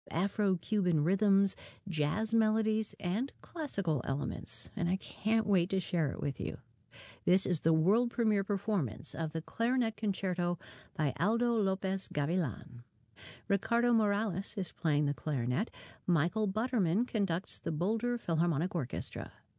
Afro-Cuban rhythms, jazz melodies, and classical elements, and I can't wait to share it with you. This is the world premiere performance of the Clarinet Concerto by Aldo Lopez Gavilan. Ricardo Morales is playing the clarinet. Michael Butterman conducts the Boulder Philharmonic Orchestra.